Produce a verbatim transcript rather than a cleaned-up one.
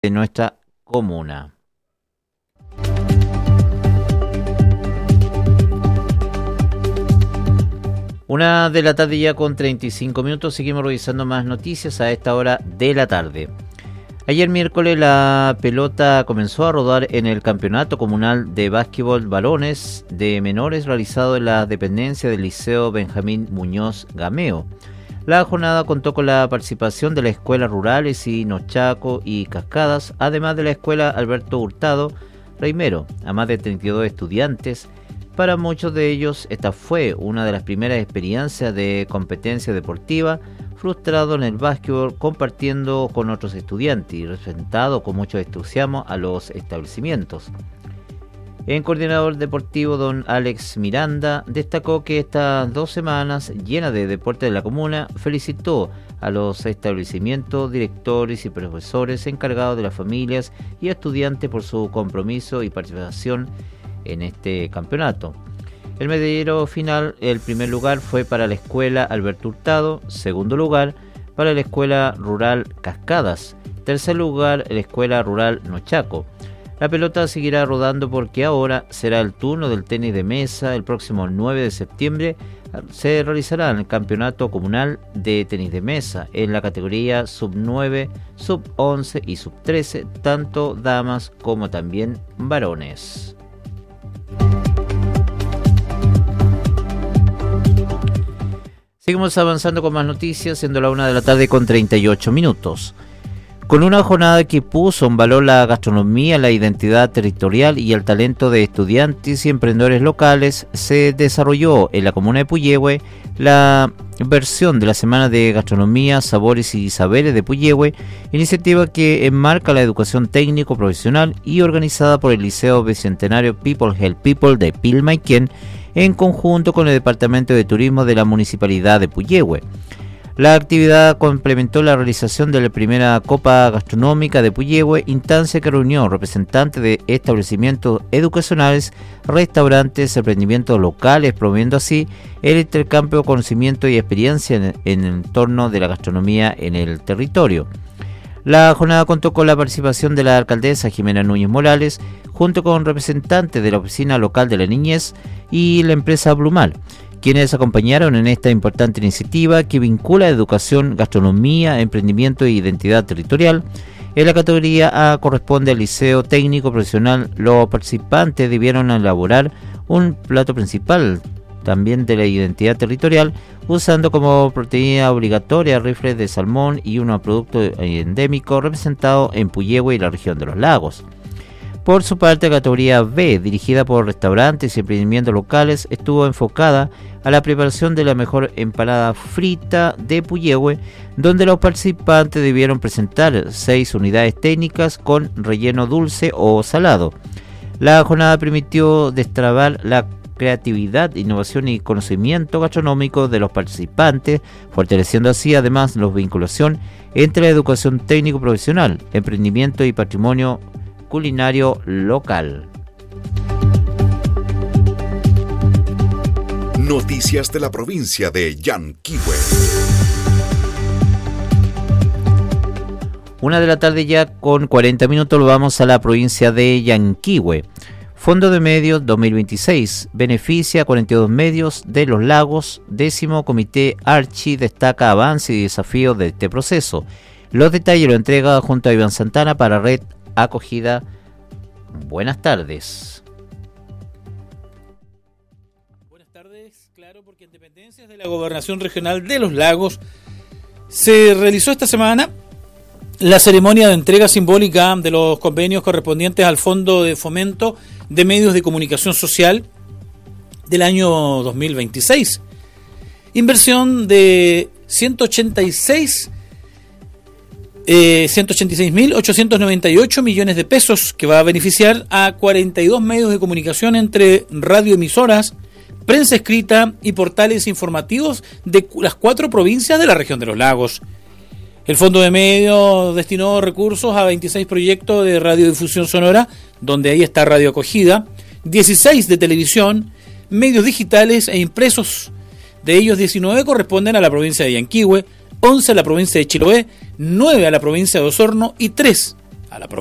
de nuestra comuna. Una de la tarde ya con treinta y cinco minutos, seguimos revisando más noticias a esta hora de la tarde. Ayer miércoles la pelota comenzó a rodar en el Campeonato Comunal de Básquetbol Varones de Menores realizado en la dependencia del Liceo Benjamín Muñoz Gameo. La jornada contó con la participación de las escuelas rurales y Nochaco y Cascadas, además de la escuela Alberto Hurtado Reimero, a más de treinta y dos estudiantes. Para muchos de ellos, esta fue una de las primeras experiencias de competencia deportiva, frustrado en el básquetbol, compartiendo con otros estudiantes y representado con mucho entusiasmo a los establecimientos. El coordinador deportivo, don Alex Miranda, destacó que estas dos semanas llenas de deporte de la comuna, felicitó a los establecimientos, directores y profesores encargados de las familias y estudiantes por su compromiso y participación en este campeonato. El medallero final, el primer lugar fue para la escuela Alberto Hurtado, segundo lugar para la escuela rural Cascadas, tercer lugar la escuela rural Nochaco. La pelota seguirá rodando porque ahora será el turno del tenis de mesa. El próximo nueve de septiembre se realizará el campeonato comunal de tenis de mesa en la categoría sub nueve, sub once y sub trece, tanto damas como también varones. Seguimos avanzando con más noticias, siendo la una de la tarde con treinta y ocho minutos. Con una jornada que puso en valor la gastronomía, la identidad territorial y el talento de estudiantes y emprendedores locales, se desarrolló en la comuna de Puyehue la versión de la Semana de Gastronomía, Sabores y Saberes de Puyehue, iniciativa que enmarca la educación técnico profesional y organizada por el Liceo Bicentenario People Help People de Pilmaiquén, en conjunto con el Departamento de Turismo de la Municipalidad de Puyehue. La actividad complementó la realización de la primera Copa Gastronómica de Puyehue, instancia que reunió representantes de establecimientos educacionales, restaurantes, emprendimientos locales, promoviendo así el intercambio de conocimiento y experiencia en, en el entorno de la gastronomía en el territorio. La jornada contó con la participación de la alcaldesa Jimena Núñez Morales, junto con representantes de la Oficina Local de la Niñez y la empresa Blumal, quienes acompañaron en esta importante iniciativa que vincula educación, gastronomía, emprendimiento e identidad territorial. En la categoría A corresponde al Liceo Técnico Profesional. Los participantes debieron elaborar un plato principal también de la identidad territorial, usando como proteína obligatoria rifles de salmón y un producto endémico representado en Puyehue y la región de los lagos. Por su parte, la categoría B, dirigida por restaurantes y emprendimientos locales, estuvo enfocada a la preparación de la mejor empanada frita de Puyehue, donde los participantes debieron presentar seis unidades técnicas con relleno dulce o salado. La jornada permitió destrabar la creatividad, innovación y conocimiento gastronómico de los participantes, fortaleciendo así además la vinculación entre la educación técnico-profesional, emprendimiento y patrimonio culinario local. Noticias de la provincia de Yanquihue. Una de la tarde ya con cuarenta minutos, lo vamos a la provincia de Yanquihue. Fondo de Medios dos mil veintiséis beneficia a cuarenta y dos medios de los lagos. Décimo Comité Archi destaca avance y desafíos de este proceso. Los detalles lo entrega junto a Iván Santana para Red Acogida. Buenas tardes. Buenas tardes, claro, porque en dependencias de la Gobernación Regional de los Lagos se realizó esta semana la ceremonia de entrega simbólica de los convenios correspondientes al Fondo de Fomento de Medios de Comunicación Social del año dos mil veintiséis. Inversión de ciento ochenta y seis Eh, ciento ochenta y seis mil ochocientos noventa y ocho millones de pesos, que va a beneficiar a cuarenta y dos medios de comunicación entre radioemisoras, prensa escrita y portales informativos de las cuatro provincias de la región de los lagos. El Fondo de Medios destinó recursos a veintiséis proyectos de radiodifusión sonora, donde ahí está Radio Acogida, dieciséis de televisión, medios digitales e impresos. De ellos, diecinueve corresponden a la provincia de Yanquihue, once a la provincia de Chiloé, nueve a la provincia de Osorno y tres a la